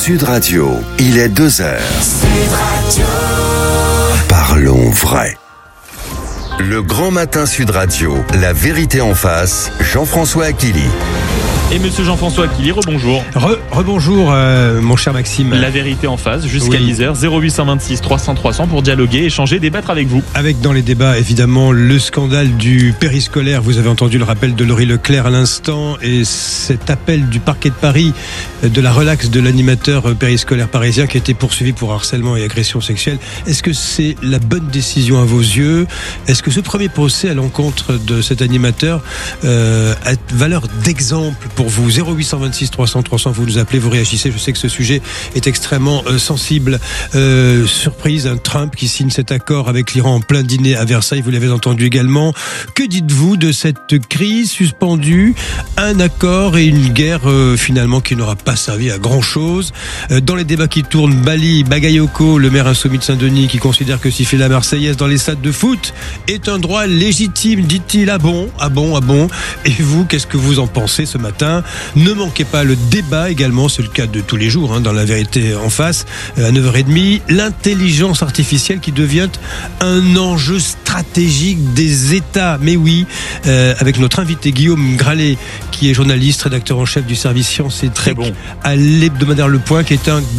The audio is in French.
Sud Radio, il est 2h. Sud Radio. Parlons vrai. Le grand matin Sud Radio, la vérité en face, Jean-François Akili. Et monsieur Jean-François Akili, rebonjour. Rebonjour mon cher Maxime. La vérité en face, jusqu'à 10h, 0826 300 300 pour dialoguer, échanger, débattre avec vous. Avec dans les débats évidemment le scandale du périscolaire. Vous avez entendu le rappel de Laurie Leclerc à l'instant et cet appel du parquet de Paris de la relaxe de l'animateur périscolaire parisien qui a été poursuivi pour harcèlement et agression sexuelle. Est-ce que c'est la bonne décision à vos yeux ? Est-ce que ce premier procès à l'encontre de cet animateur a valeur d'exemple pour vous? 0826 300 300, vous nous appelez, vous réagissez. Je sais que ce sujet est extrêmement sensible. Surprise, un Trump qui signe cet accord avec l'Iran en plein dîner à Versailles, vous l'avez entendu également. Que dites-vous de cette crise suspendue, un accord et une guerre finalement qui n'aura pas servi à grand-chose? Dans les débats qui tournent, Bali Bagayoko, le maire insoumis de Saint-Denis, qui considère que siffler la Marseillaise dans les stades de foot est un droit légitime, dit-il. Ah bon. Et vous, qu'est-ce que vous en pensez ce matin? Ne manquez pas le débat également, c'est le cas de tous les jours, dans la vérité en face, à 9h30, l'intelligence artificielle qui devient un enjeu stratégique des États. Mais oui, avec notre invité Guillaume Gralet, qui est journaliste, rédacteur en chef du service Science et Tech à l'hebdomadaire Le Point, qui est un